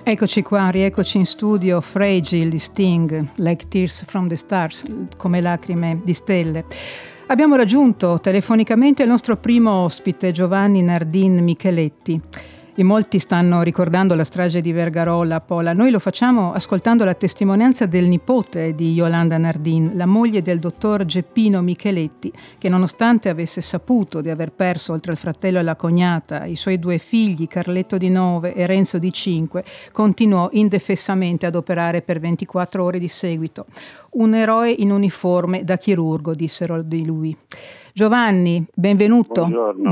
Eccoci qua, rieccoci in studio, Fragile di Sting, Like Tears from the Stars, come lacrime di stelle. Abbiamo raggiunto telefonicamente il nostro primo ospite, Giovanni Nardin Micheletti. In molti stanno ricordando la strage di Vergarolla a Pola. Noi lo facciamo ascoltando la testimonianza del nipote di Yolanda Nardin, la moglie del dottor Geppino Micheletti, che nonostante avesse saputo di aver perso, oltre al fratello e la cognata, i suoi 2 figli, Carletto di 9 e Renzo di 5, continuò indefessamente ad operare per 24 ore di seguito. Un eroe in uniforme da chirurgo, dissero di lui. Giovanni, benvenuto.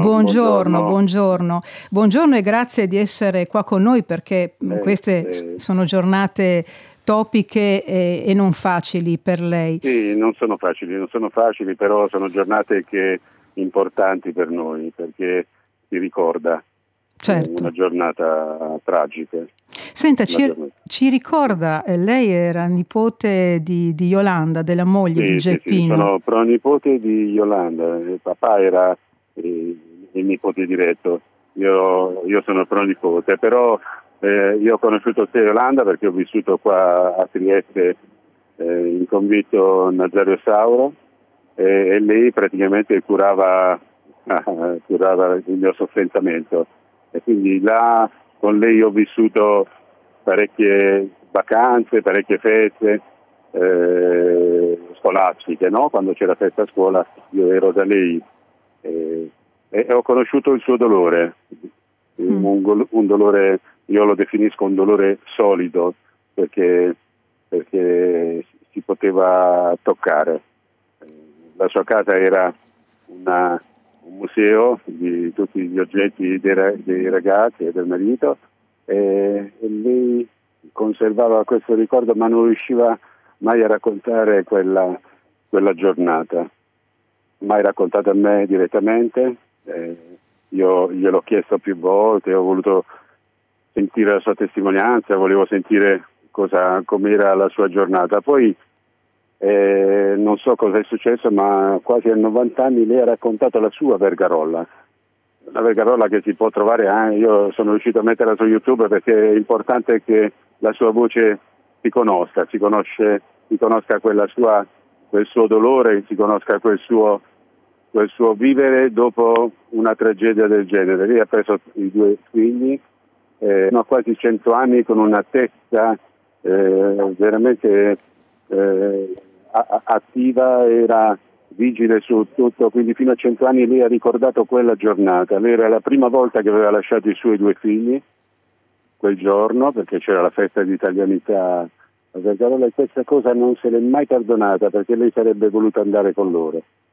Buongiorno e grazie di essere qua con noi, perché queste sono giornate topiche e non facili per lei. Sì, non sono facili, però sono giornate importanti per noi, perché si ricorda. Certo. Una giornata tragica. Senta, ci ricorda, lei era nipote di Yolanda, della moglie di Geppino. Sì, sono pronipote di Yolanda, il papà era il nipote diretto, io sono pronipote, però io ho conosciuto Yolanda perché ho vissuto qua a Trieste in convitto Nazario Sauro e lei praticamente curava il mio soffrentamento. E quindi là con lei ho vissuto parecchie vacanze, parecchie feste scolastiche, no? Quando c'era festa a scuola io ero da lei e ho conosciuto il suo dolore, un dolore, io lo definisco un dolore solido perché si poteva toccare. La sua casa era un museo di tutti gli oggetti dei ragazzi e del marito e lei conservava questo ricordo, ma non riusciva mai a raccontare quella giornata, mai raccontata a me direttamente. Io gliel'ho chiesto più volte, ho voluto sentire la sua testimonianza, volevo sentire com'era la sua giornata. Poi non so cosa è successo, ma quasi a 90 anni lei ha raccontato la sua Vergarolla, la Vergarolla che si può trovare io sono riuscito a metterla su YouTube perché è importante che la sua voce si conosca quel suo dolore, si conosca quel suo vivere dopo una tragedia del genere. Lei ha preso i 2 figli, ha quasi 100 anni con una testa veramente attiva, era vigile su tutto, quindi fino a 100 anni lei ha ricordato quella giornata. Lei era la prima volta che aveva lasciato i suoi 2 figli quel giorno, perché c'era la festa di italianità a Vergarolla, e questa cosa non se l'è mai perdonata perché lei sarebbe voluta andare con loro.